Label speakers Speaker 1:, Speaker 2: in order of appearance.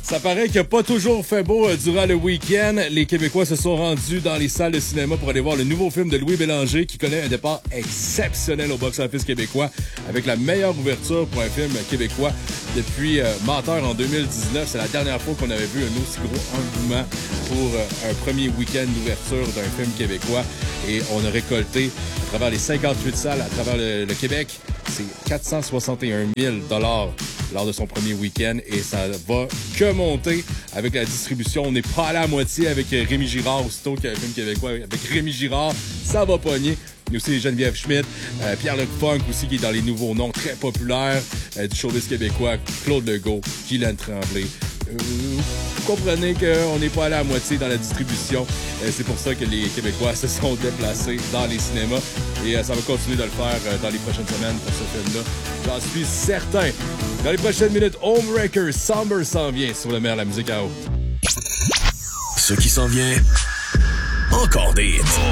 Speaker 1: Ça paraît qu'il n'a pas toujours fait beau durant le week-end. Les Québécois se sont rendus dans les salles de cinéma pour aller voir le nouveau film de Louis Bélanger qui connaît un départ exceptionnel au box-office québécois avec la meilleure ouverture pour un film québécois depuis Menteur en 2019. C'est la dernière fois qu'on avait vu un aussi gros engouement pour un premier week-end d'ouverture d'un film québécois. Et on a récolté à travers les 58 salles à travers le Québec, c'est 461 000 $ lors de son premier week-end et ça va que monter avec la distribution. On n'est pas à la moitié avec Rémi Girard, aussitôt qu'il y a un film québécois avec Rémi Girard, ça va pogner. Il y a aussi Geneviève Schmidt, Pierre-Luc Funk aussi qui est dans les nouveaux noms très populaires du showbiz québécois, Claude Legault, Guylaine Tremblay. Vous comprenez qu'on n'est pas allé à la moitié dans la distribution. C'est pour ça que les Québécois se sont déplacés dans les cinémas et ça va continuer de le faire dans les prochaines semaines pour ce film-là. J'en suis certain. Dans les prochaines minutes, Homewrecker, Somber s'en vient sur le maire de la musique à haut.
Speaker 2: Ce qui s'en vient, encore des hits.